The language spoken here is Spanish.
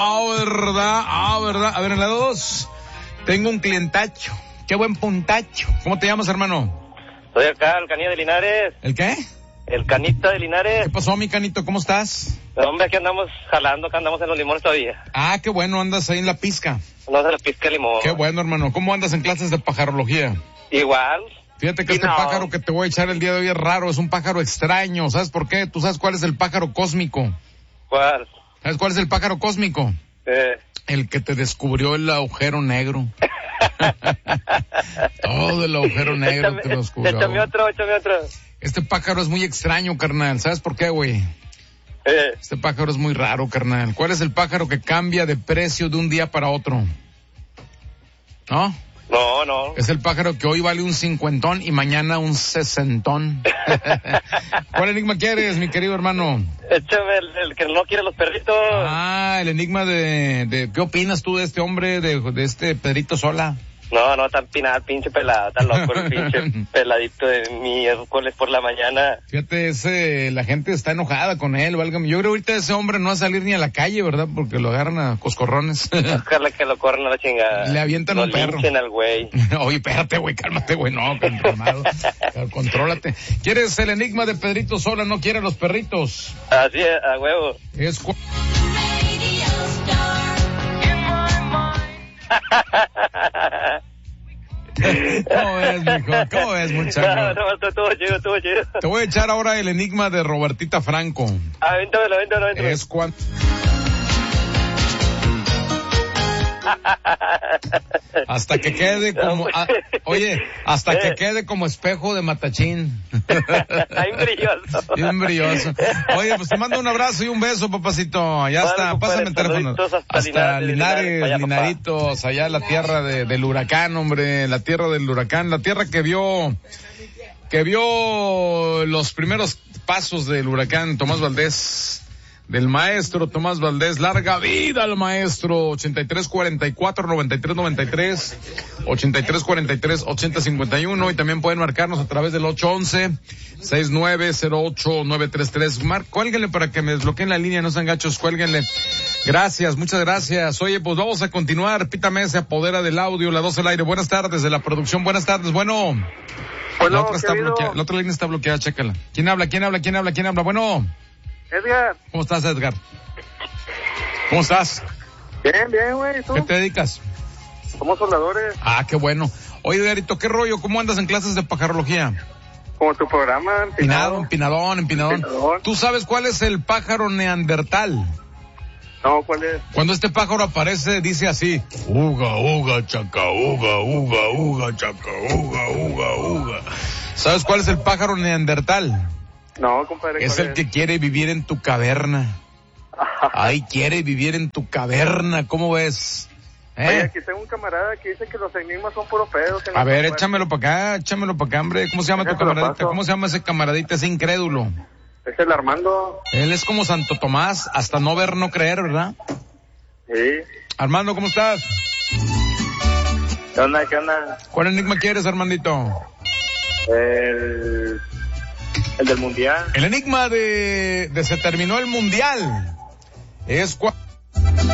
¿Verdad? ¿Verdad? A ver, en la 2, tengo un clientacho. Qué buen puntacho. ¿Cómo te llamas, hermano? Soy acá, el Canito de Linares. ¿El qué? El Canito de Linares. ¿Qué pasó, mi Canito? ¿Cómo estás? Hombre, aquí andamos jalando, acá andamos en los limones todavía. Ah, qué bueno, andas ahí en la pizca. No se la pizca el limón. Qué bueno, hermano. ¿Cómo andas en clases de pajarología? Igual. Fíjate que pájaro que te voy a echar el día de hoy es raro, es un pájaro extraño. ¿Sabes por qué? ¿Tú sabes cuál es el pájaro cósmico? ¿Cuál? ¿Sabes cuál es el pájaro cósmico? El que te descubrió el agujero negro. Todo el agujero negro te lo descubrió. Échame otro. Este pájaro es muy extraño, carnal. ¿Sabes por qué, güey? Este pájaro es muy raro, carnal. ¿Cuál es el pájaro que cambia de precio de un día para otro? ¿No? No. Es el pájaro que hoy vale un 50 y mañana un 60. ¿Cuál enigma quieres, mi querido hermano? Échame el que no quiere los perritos. Ah, el enigma de ¿qué opinas tú de este hombre, de este Pedrito Sola? No, tan pinche pelado, tan loco el pinche peladito de miércoles por la mañana. Fíjate, la gente está enojada con él, válgame. Yo creo ahorita ese hombre no va a salir ni a la calle, ¿verdad? Porque lo agarran a coscorrones. Ojalá que lo corran a la chingada. Le avientan un perro. Lo linchen al güey. Oye, espérate, güey, cálmate, güey, no, controlado. Contrólate. ¿Quieres el enigma de Pedrito Sola, no quiere los perritos? Así es, a huevo. ¿Cómo ves, mijo? ¿Cómo ves, muchacho? No, estuvo chido. Te voy a echar ahora el enigma de Robertita Franco. Avéntamelo. Es cuando... Hasta que quede como... hasta que quede como espejo de matachín. Bien brilloso. Oye, pues te mando un abrazo y un beso, papacito. Ya está, pásame el teléfono. Hasta Linares, Linaritos, allá la tierra del huracán, hombre. La tierra del huracán, la tierra que vio los primeros pasos del huracán Tomás Valdés. Del maestro Tomás Valdés, larga vida al maestro. 8344-9393, 8343-8051, y también pueden marcarnos a través del 811-6908-933. Cuélguenle para que me desbloqueen la línea, no sean gachos, cuélguenle. Gracias, muchas gracias. Oye, pues vamos a continuar. Pítame, se apodera del audio, la 2 al aire. Buenas tardes, de la producción, buenas tardes. Bueno, la otra está bloqueada, la otra línea está bloqueada, chécala. ¿Quién habla? Bueno. Edgar. ¿Cómo estás, Edgar? ¿Cómo estás? Bien, güey. ¿Tú? ¿Qué te dedicas? Somos soldadores. Ah, qué bueno. Oye, Edgarito, ¿qué rollo? ¿Cómo andas en clases de pajarología? Como tu programa, Empinadón. ¿Tú sabes cuál es el pájaro neandertal? No, ¿cuál es? Cuando este pájaro aparece, dice así: uga, chaca, uga, chaca, uga. ¿Sabes cuál es el pájaro neandertal? No, compadre. Es el que quiere vivir en tu caverna. Ay, quiere vivir en tu caverna, ¿cómo ves? Oye, aquí tengo un camarada que dice que los enigmas son puro pedo. A ver, échamelo para acá, hombre. ¿Cómo se llama tu camaradita? ¿Cómo se llama ese camaradita, ese incrédulo? Es el Armando. Él es como Santo Tomás, hasta no ver, no creer, ¿verdad? Sí. Armando, ¿cómo estás? ¿Qué onda? ¿Cuál enigma quieres, Armandito? El del mundial. El enigma de se terminó el mundial es